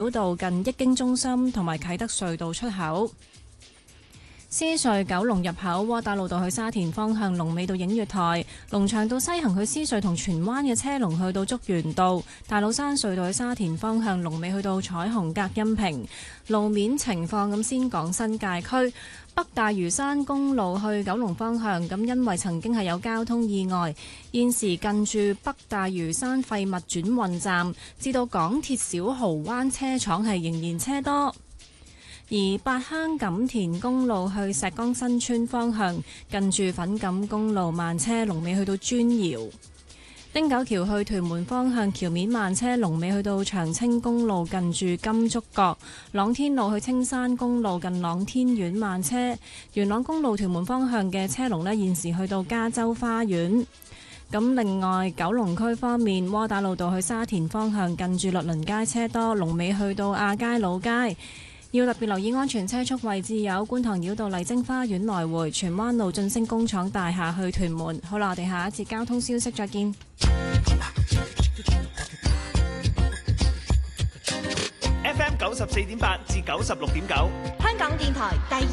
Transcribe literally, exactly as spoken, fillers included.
繞道近益京中心同埋啟德隧道出口。獅隧九龍入口窩打老道去沙田方向龍尾到映月台，龍翔道西行去獅隧同荃灣嘅車龍去到竹園道，大老山隧道去沙田方向龍尾去到彩虹隔音屏。路面情況咁先講新界區北大嶼山公路去九龍方向，咁因為曾經係有交通意外，現時近住北大嶼山廢物轉運站至到港鐵小蠔灣車廠係仍然車多。而八鄉錦田公路去石崗新村方向，近住粉錦公路慢車龍尾去到磚窯。汀九橋去屯門方向橋面慢車龍尾去到長青公路近住金竹角。朗天路去青山公路近朗天苑慢車。元朗公路屯門方向嘅車龍呢，現時去到加州花園。咁另外九龍區方面，窩打老道去沙田方向近住律倫街車多，龍尾去到亞皆老街。要特別留意安全車速位置有觀塘繞道麗晶花園來回、荃灣路晉升工廠大廈去屯門。好啦，我哋下一節交通消息再見。 F M 九十四點八至九十六點九， 香港電台第